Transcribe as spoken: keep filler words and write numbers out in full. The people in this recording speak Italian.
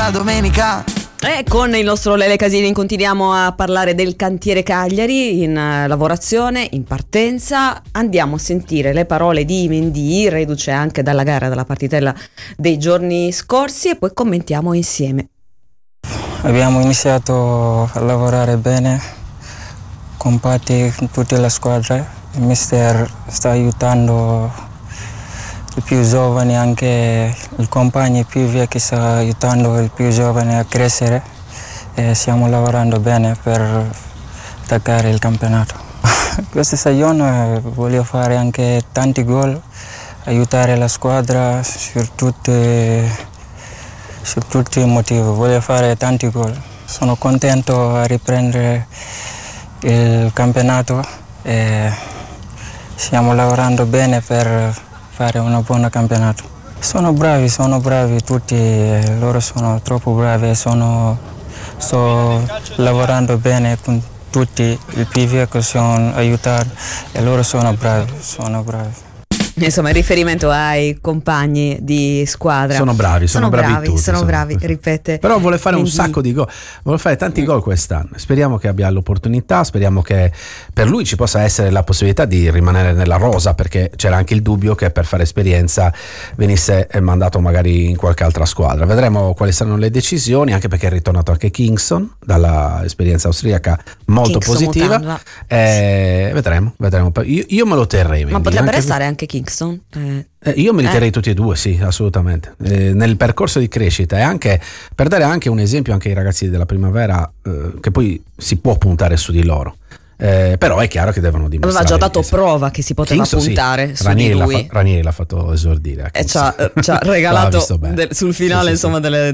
la domenica. E con il nostro Lele Casini continuiamo a parlare del cantiere Cagliari in uh, lavorazione, in partenza. Andiamo a sentire le parole di Mendy, reduce anche dalla gara, dalla partitella dei giorni scorsi, e poi commentiamo insieme. Abbiamo iniziato a lavorare bene, compatti tutta la squadra. Il mister sta aiutando i più giovani, anche i compagni più vecchi sta aiutando i più giovani a crescere e stiamo lavorando bene per attaccare il campionato. Questa stagione voglio fare anche tanti gol, aiutare la squadra su tutti, su tutti i motivi, voglio fare tanti gol. Sono contento a riprendere il campionato e stiamo lavorando bene per fare un buon campionato. Sono bravi, sono bravi tutti, loro sono troppo bravi, sono, sto lavorando bene con tutti, i più vecchi sono aiutati e loro sono bravi, sono bravi. Insomma, il riferimento ai compagni di squadra. Sono bravi, sono, sono bravi, bravi tutti, sono sono bravi, ripete. Però vuole fare Mendy. un sacco di gol, vuole fare tanti gol quest'anno. Speriamo che abbia l'opportunità, speriamo che per lui ci possa essere la possibilità di rimanere nella rosa, perché c'era anche il dubbio che per fare esperienza venisse mandato magari in qualche altra squadra. Vedremo quali saranno le decisioni, anche perché è ritornato anche Kingston dalla esperienza austriaca, molto Kingston positiva. Eh, vedremo, vedremo. Io, io me lo terrei. Ma Mendy, potrebbe anche restare anche Kingston. Eh. Eh, io me li Eh. terrei tutti e due, sì, assolutamente. Eh, nel percorso di crescita e anche per dare anche un esempio anche ai ragazzi della primavera, eh, che poi si può puntare su di loro. Eh, però è chiaro che devono dimostrare. Aveva già dato che prova che si poteva Kingston, puntare sì. su Ranieri di l'ha lui. fa- Ranieri l'ha fatto esordire a E ci Kingston. ha, ci ha regalato L'ha visto bene. del- sul finale, Sì, sì, insomma, sì. delle,